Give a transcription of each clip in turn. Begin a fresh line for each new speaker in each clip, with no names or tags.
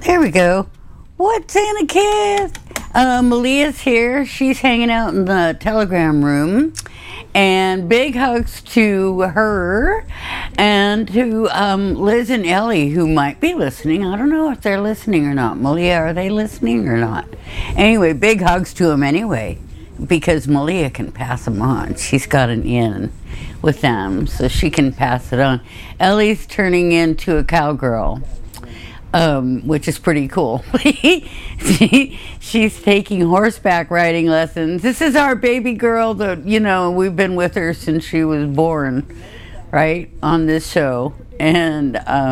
There we go. What's in a kiss? Malia's here. She's hanging out in the Telegram room. And big hugs to her and to Liz and Ellie, who might be listening. I don't know if they're listening or not. Malia, are they listening or not? Anyway, big hugs to them anyway, because Malia can pass them on. She's got an in with them, so she can pass it on. Ellie's turning into a cowgirl. Which is pretty cool. She's taking horseback riding lessons. This is our baby girl that, we've been with her since she was born, right, on this show. And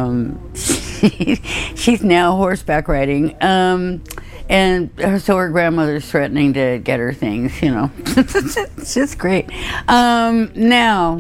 she's now horseback riding. And so her grandmother's threatening to get her things, It's just great. Now...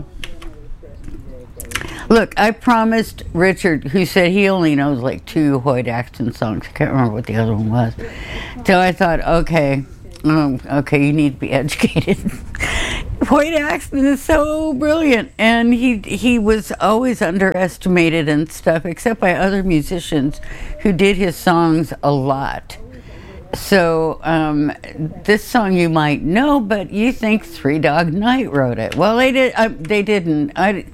Look, I promised Richard, who said he only knows like 2 Hoyt Axton songs. I can't remember what the other one was. So I thought, okay, you need to be educated. Hoyt Axton is so brilliant, and he was always underestimated and stuff, except by other musicians who did his songs a lot. So this song you might know, but you think Three Dog Night wrote it. Well, they did. They didn't.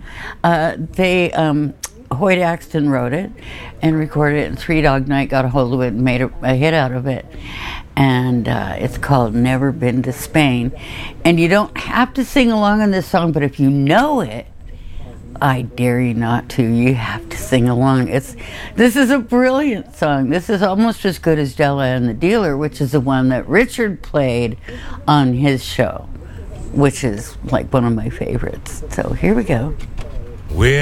Hoyt Axton wrote it and recorded it, and Three Dog Night got a hold of it and made a hit out of it. And it's called "Never Been to Spain." And you don't have to sing along on this song, but if you know it, I dare you not to. You have to sing along. This is a brilliant song. This is almost as good as Della and the Dealer, which is the one that Richard played on his show, which is like one of my favorites. So here we go.
Well,